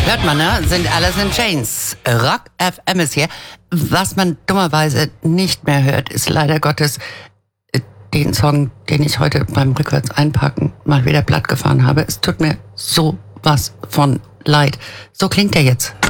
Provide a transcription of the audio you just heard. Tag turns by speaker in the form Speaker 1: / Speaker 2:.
Speaker 1: Hört man, ne? Sind Alice in Chains. Rock FM ist hier. Was man dummerweise nicht mehr hört, ist leider Gottes den Song, den ich heute beim Rückwärts einpacken mal wieder platt gefahren habe. Es tut mir so was von leid. So klingt er jetzt.